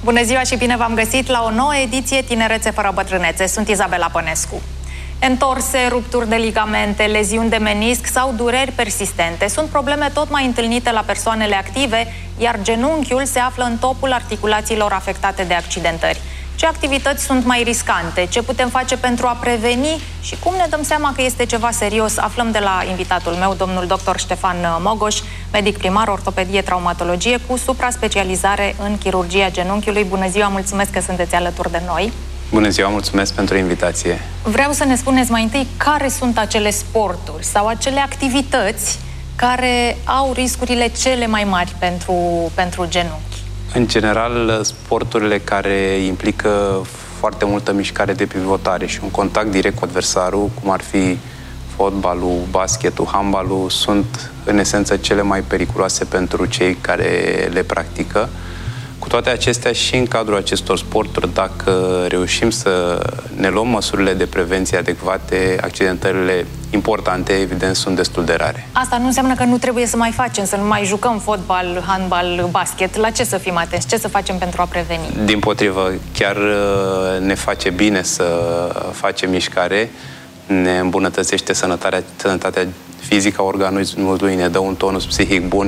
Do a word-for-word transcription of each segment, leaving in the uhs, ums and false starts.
Bună ziua și bine v-am găsit la o nouă ediție Tinerețe fără bătrânețe. Sunt Izabela Pănescu. Întorse, rupturi de ligamente, leziuni de menisc sau dureri persistente sunt probleme tot mai întâlnite la persoanele active, iar genunchiul se află în topul articulațiilor afectate de accidentări. Ce activități sunt mai riscante? Ce putem face pentru a preveni? Și cum ne dăm seama că este ceva serios? Aflăm de la invitatul meu, domnul doctor Ștefan Mogoș, medic primar, ortopedie, traumatologie, cu supra-specializare în chirurgia genunchiului. Bună ziua, mulțumesc că sunteți alături de noi. Bună ziua, mulțumesc pentru invitație. Vreau să ne spuneți mai întâi care sunt acele sporturi sau acele activități care au riscurile cele mai mari pentru, pentru genunchi. În general, sporturile care implică foarte multă mișcare de pivotare și un contact direct cu adversarul, cum ar fi fotbalul, basketul, handbalul, sunt în esență cele mai periculoase pentru cei care le practică. Cu toate acestea, și în cadrul acestor sporturi, dacă reușim să ne luăm măsurile de prevenție adecvate, accidentările importante, evident, sunt destul de rare. Asta nu înseamnă că nu trebuie să mai facem, să nu mai jucăm fotbal, handbal, basket. La ce să fim atenți? Ce să facem pentru a preveni? Dimpotrivă, chiar ne face bine să facem mișcare, ne îmbunătățește sănătatea, sănătatea fizică a organismului, ne dă un tonus psihic bun,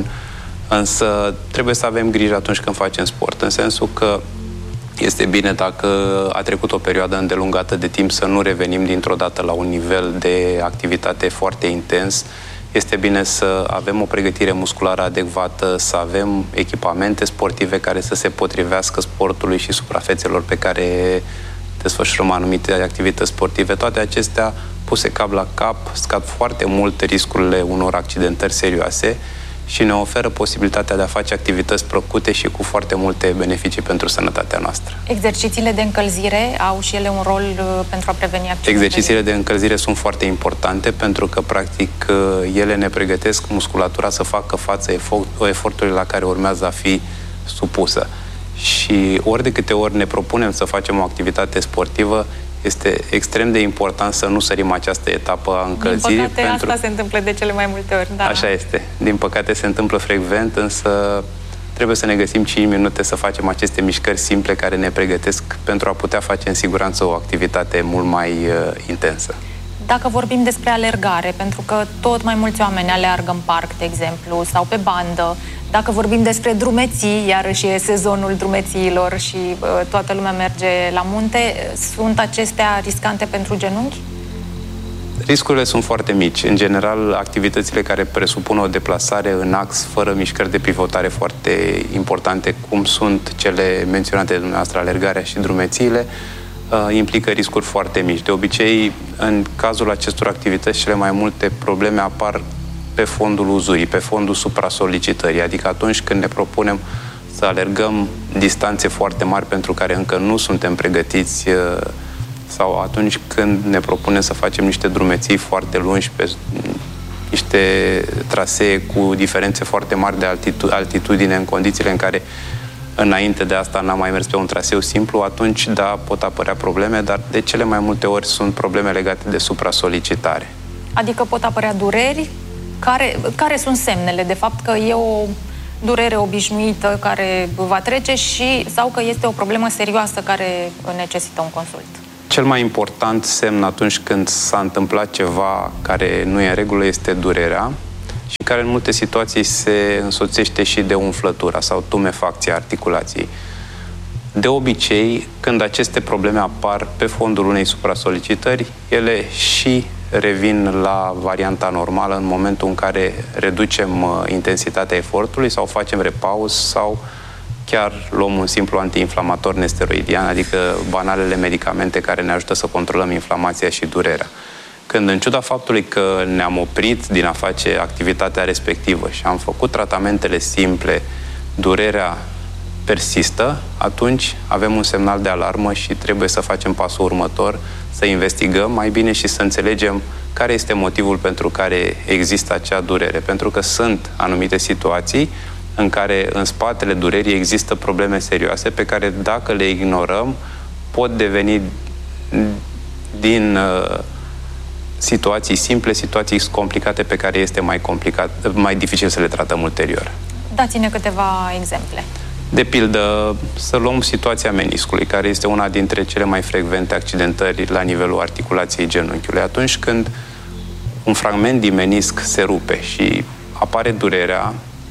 însă trebuie să avem grijă atunci când facem sport, în sensul că este bine dacă a trecut o perioadă îndelungată de timp să nu revenim dintr-o dată la un nivel de activitate foarte intens. Este bine să avem o pregătire musculară adecvată, să avem echipamente sportive care să se potrivească sportului și suprafețelor pe care desfășurăm anumite activități sportive. Toate acestea puse cap la cap scad foarte mult riscurile unor accidentări serioase și ne oferă posibilitatea de a face activități plăcute și cu foarte multe beneficii pentru sănătatea noastră. Exercițiile de încălzire au și ele un rol uh, pentru a preveni accidentele? Exercițiile de încălzire sunt foarte importante pentru că, practic, uh, ele ne pregătesc musculatura să facă față efort, eforturilor la care urmează a fi supusă. Și ori de câte ori ne propunem să facem o activitate sportivă, este extrem de important să nu sărim această etapă a încălzirii. Din păcate, pentru... asta se întâmplă de cele mai multe ori. Da. Așa este. Din păcate se întâmplă frecvent, însă trebuie să ne găsim cinci minute să facem aceste mișcări simple care ne pregătesc pentru a putea face în siguranță o activitate mult mai uh, intensă. Dacă vorbim despre alergare, pentru că tot mai mulți oameni aleargă în parc, de exemplu, sau pe bandă, dacă vorbim despre drumeții, iarăși e sezonul drumețiilor și uh, toată lumea merge la munte, sunt acestea riscante pentru genunchi? Riscurile sunt foarte mici. În general, activitățile care presupun o deplasare în ax fără mișcări de pivotare foarte importante, cum sunt cele menționate de dumneavoastră, alergarea și drumețiile, uh, implică riscuri foarte mici. De obicei, în cazul acestor activități, cele mai multe probleme apar pe fondul uzurii, pe fondul supra-solicitării, adică atunci când ne propunem să alergăm distanțe foarte mari pentru care încă nu suntem pregătiți sau atunci când ne propunem să facem niște drumeții foarte lungi pe niște trasee cu diferențe foarte mari de altitu- altitudine în condițiile în care înainte de asta n-am mai mers pe un traseu simplu, atunci, da, pot apărea probleme, dar de cele mai multe ori sunt probleme legate de supra-solicitare. Adică pot apărea dureri? Care, care sunt semnele, de fapt, că e o durere obișnuită care va trece și sau că este o problemă serioasă care necesită un consult? Cel mai important semn atunci când s-a întâmplat ceva care nu e în regulă este durerea și care în multe situații se însoțește și de umflătura sau tumefacția articulației. De obicei, când aceste probleme apar pe fondul unei supra-solicitări, ele și revin la varianta normală în momentul în care reducem uh, intensitatea efortului sau facem repaus sau chiar luăm un simplu antiinflamator nesteroidian, adică banalele medicamente care ne ajută să controlăm inflamația și durerea. Când, în ciuda faptului că ne-am oprit din a face activitatea respectivă și am făcut tratamentele simple, durerea persistă, atunci avem un semnal de alarmă și trebuie să facem pasul următor, să investigăm mai bine și să înțelegem care este motivul pentru care există acea durere. Pentru că sunt anumite situații în care în spatele durerii există probleme serioase pe care, dacă le ignorăm, pot deveni din uh, situații simple, situații complicate pe care este mai complicat, mai dificil să le tratăm ulterior. Dați-ne câteva exemple. De pildă, să luăm situația meniscului, care este una dintre cele mai frecvente accidentări la nivelul articulației genunchiului. Atunci când un fragment din menisc se rupe și apare durerea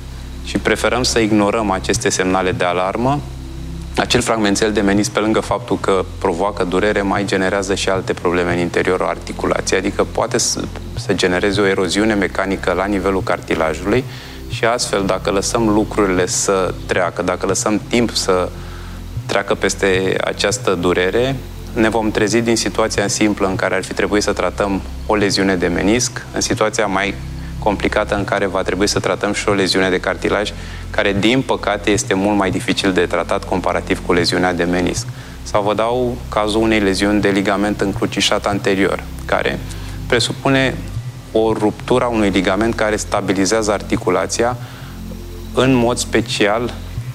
și preferăm să ignorăm aceste semnale de alarmă, acel fragmentel de menisc, pe lângă faptul că provoacă durere, mai generează și alte probleme în interiorul articulației, adică poate să, să genereze o eroziune mecanică la nivelul cartilajului și astfel, dacă lăsăm lucrurile să treacă, dacă lăsăm timp să treacă peste această durere, ne vom trezi din situația simplă în care ar fi trebuit să tratăm o leziune de menisc, în situația mai complicată în care va trebui să tratăm și o leziune de cartilaj, care, din păcate, este mult mai dificil de tratat comparativ cu leziunea de menisc. Sau vă dau cazul unei leziuni de ligament încrucișat anterior, care presupune o ruptură a unui ligament care stabilizează articulația, în mod special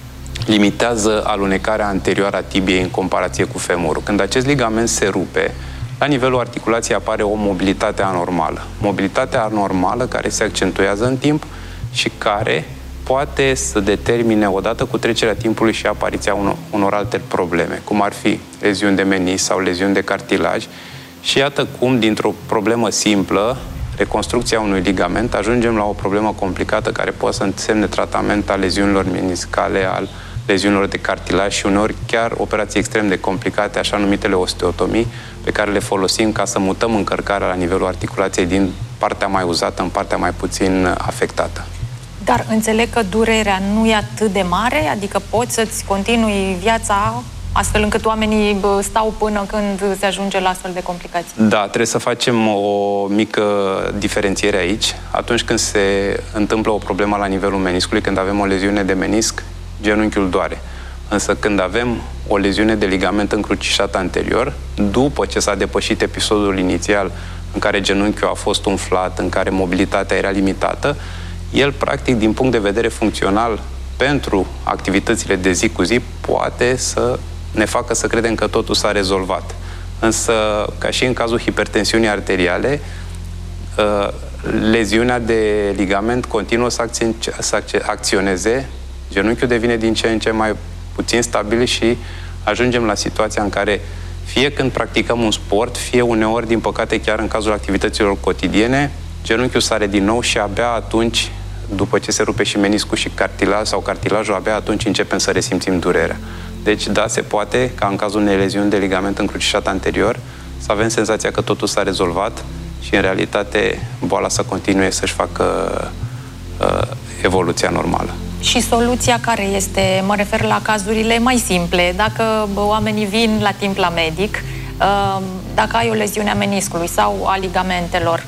limitează alunecarea anterioară a tibiei în comparație cu femurul. Când acest ligament se rupe, la nivelul articulației apare o mobilitate anormală. Mobilitatea anormală care se accentuează în timp și care poate să determine, odată cu trecerea timpului, și apariția unor, unor alte probleme, cum ar fi leziuni de menisc sau leziuni de cartilaj. Și iată cum, dintr-o problemă simplă, reconstrucția unui ligament, ajungem la o problemă complicată care poate să însemne tratament al leziunilor meniscale, al leziunilor de cartilaj și uneori chiar operații extrem de complicate, așa numitele osteotomii, pe care le folosim ca să mutăm încărcarea la nivelul articulației din partea mai uzată în partea mai puțin afectată. Dar înțeleg că durerea nu e atât de mare, adică poți să-ți continui viața astfel încât oamenii stau până când se ajunge la astfel de complicații. Da, trebuie să facem o mică diferențiere aici. Atunci când se întâmplă o problemă la nivelul meniscului, când avem o leziune de menisc, genunchiul doare. Însă când avem o leziune de ligament încrucișat anterior, după ce s-a depășit episodul inițial în care genunchiul a fost umflat, în care mobilitatea era limitată, el, practic, din punct de vedere funcțional, pentru activitățile de zi cu zi, poate să ne facă să credem că totul s-a rezolvat. Însă, ca și în cazul hipertensiunii arteriale, leziunea de ligament continuă să acționeze, genunchiul devine din ce în ce mai puțin stabil și ajungem la situația în care, fie când practicăm un sport, fie uneori, din păcate, chiar în cazul activităților cotidiene, genunchiul sare din nou și abia atunci, după ce se rupe și meniscul și cartilaj sau cartilajul, abia atunci începem să resimțim durerea. Deci, da, se poate, ca în cazul unei leziuni de ligament încrucișat anterior, să avem senzația că totul s-a rezolvat și, în realitate, boala să continue să-și facă uh, evoluția normală. Și soluția care este? Mă refer la cazurile mai simple. Dacă oamenii vin la timp la medic, dacă ai o leziune a meniscului sau a ligamentelor,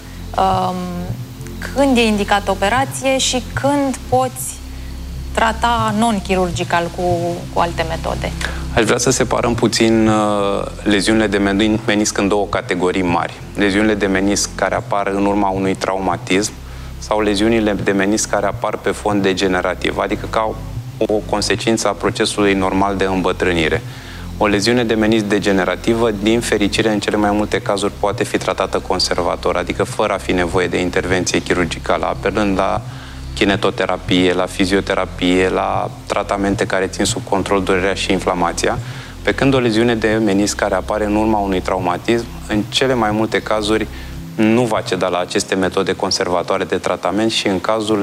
când e indicat operație și când poți trata non-chirurgical cu, cu alte metode? Aș vrea să separăm puțin uh, leziunile de menisc în două categorii mari. Leziunile de menisc care apar în urma unui traumatism sau leziunile de menisc care apar pe fond degenerativ, adică ca o consecință a procesului normal de îmbătrânire. O leziune de menisc degenerativă, din fericire, în cele mai multe cazuri poate fi tratată conservator, adică fără a fi nevoie de intervenție chirurgicală, apelând la kinetoterapie, la fizioterapie, la tratamente care țin sub control durerea și inflamația, pe când o leziune de menisc care apare în urma unui traumatism, în cele mai multe cazuri, nu va ceda la aceste metode conservatoare de tratament și, în cazul